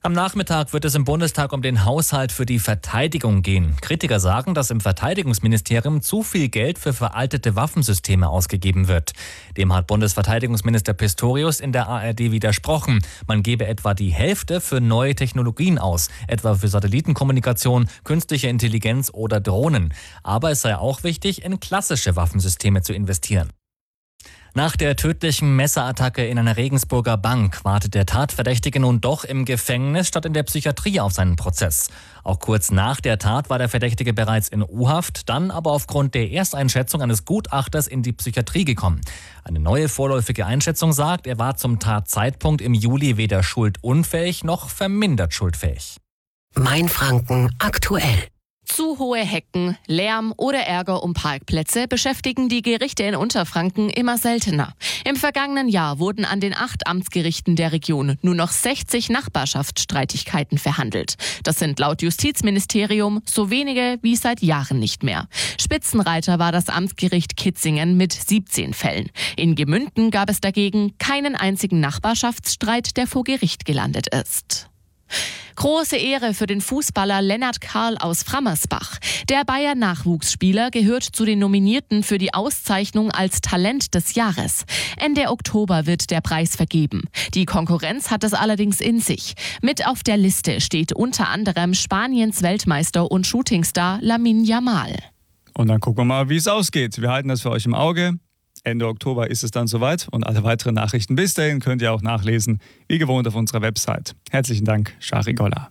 Am Nachmittag wird es im Bundestag um den Haushalt für die Verteidigung gehen. Kritiker sagen, dass im Verteidigungsministerium zu viel Geld für veraltete Waffensysteme ausgegeben wird. Dem hat Bundesverteidigungsminister Pistorius in der ARD widersprochen. Man gebe etwa die Hälfte für neue Technologien aus, etwa für Satellitenkommunikation, künstliche Intelligenz oder Drohnen. Aber es sei auch wichtig, in klassische Waffensysteme zu investieren. Nach der tödlichen Messerattacke in einer Regensburger Bank wartet der Tatverdächtige nun doch im Gefängnis statt in der Psychiatrie auf seinen Prozess. Auch kurz nach der Tat war der Verdächtige bereits in U-Haft, dann aber aufgrund der Ersteinschätzung eines Gutachters in die Psychiatrie gekommen. Eine neue vorläufige Einschätzung sagt, er war zum Tatzeitpunkt im Juli weder schuldunfähig noch vermindert schuldfähig. Mainfranken aktuell. Zu hohe Hecken, Lärm oder Ärger um Parkplätze beschäftigen die Gerichte in Unterfranken immer seltener. Im vergangenen Jahr wurden an den 8 Amtsgerichten der Region nur noch 60 Nachbarschaftsstreitigkeiten verhandelt. Das sind laut Justizministerium so wenige wie seit Jahren nicht mehr. Spitzenreiter war das Amtsgericht Kitzingen mit 17 Fällen. In Gemünden gab es dagegen keinen einzigen Nachbarschaftsstreit, der vor Gericht gelandet ist. Große Ehre für den Fußballer Lennart Karl aus Frammersbach. Der Bayern-Nachwuchsspieler gehört zu den Nominierten für die Auszeichnung als Talent des Jahres. Ende Oktober wird der Preis vergeben. Die Konkurrenz hat es allerdings in sich. Mit auf der Liste steht unter anderem Spaniens Weltmeister und Shootingstar Lamine Yamal. Und dann gucken wir mal, wie es ausgeht. Wir halten das für euch im Auge. Ende Oktober ist es dann soweit und alle weiteren Nachrichten bis dahin könnt ihr auch nachlesen, wie gewohnt auf unserer Website. Herzlichen Dank, Shari Golla.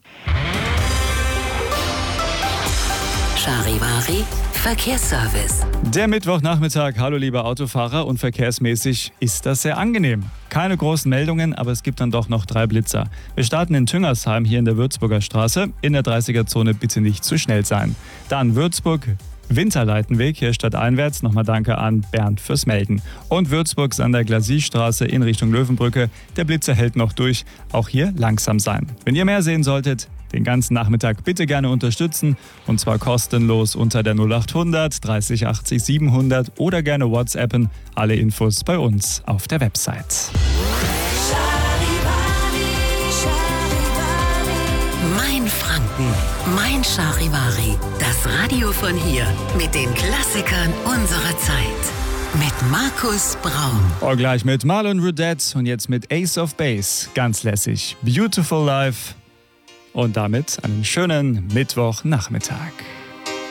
Charivari Verkehrsservice. Der Mittwochnachmittag, hallo liebe Autofahrer, und verkehrsmäßig ist das sehr angenehm. Keine großen Meldungen, aber es gibt dann doch noch 3 Blitzer. Wir starten in Tüngersheim hier in der Würzburger Straße. In der 30er-Zone bitte nicht zu schnell sein. Dann Würzburg, Winterleitenweg, hier stadteinwärts. Nochmal danke an Bernd fürs Melden. Und Würzburg an der Glasie-Straße in Richtung Löwenbrücke. Der Blitzer hält noch durch. Auch hier langsam sein. Wenn ihr mehr sehen solltet, den ganzen Nachmittag bitte gerne unterstützen. Und zwar kostenlos unter der 0800 30 80 700 oder gerne WhatsAppen. Alle Infos bei uns auf der Website. Mainfranken, Mein Charivari. Das Radio von hier mit den Klassikern unserer Zeit. Mit Markus Braun. Oh, gleich mit Marlon Rudette und jetzt mit Ace of Base. Ganz lässig. Beautiful Life. Und damit einen schönen Mittwochnachmittag.